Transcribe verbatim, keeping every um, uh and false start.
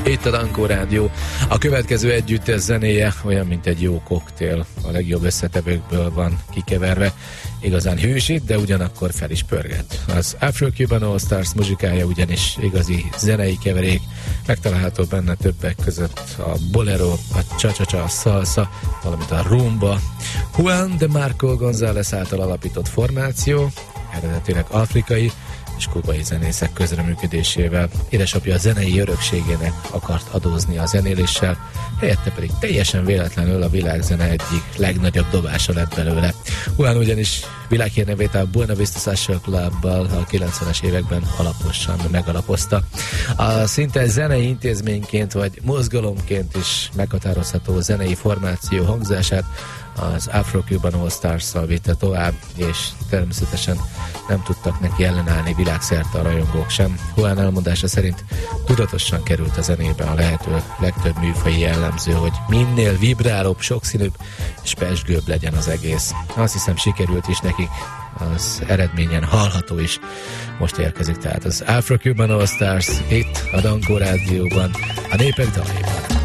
Itt a Dankó Rádió. A következő együttes zenéje olyan, mint egy jó koktél. A legjobb összetevőkből van kikeverve. Igazán hősít, de ugyanakkor fel is pörget. Az Afro-Cuban All Stars muzsikája ugyanis igazi zenei keverék. Megtalálható benne többek között a bolero, a cha-cha-cha, a salsa, valamint a rumba. Juan de Marco González által alapított formáció, eredetileg afrikai és kubai zenészek közreműködésével. Édesapja a zenei örökségének akart adózni a zenéléssel, helyette pedig teljesen véletlenül a világzene egyik legnagyobb dobása lett belőle. Juan ugyanis világhírnevét a Buena Vista Social Clubbal a kilencvenes években alaposan megalapozta. A szinte zenei intézményként vagy mozgalomként is meghatározható zenei formáció hangzását az Afro-Cuban All Stars-szal vitte tovább, és természetesen nem tudtak neki ellenállni világszerte a rajongók sem. Juan elmondása szerint tudatosan került a zenébe a lehető legtöbb műfaji jellemző, hogy minél vibrálóbb, sokszínűbb és pezsgőbb legyen az egész. Azt hiszem, sikerült is nekik, az eredményen hallható is. Most érkezik tehát az Afro-Cuban All Stars itt a Dankó Rádióban, a népek dalaiban.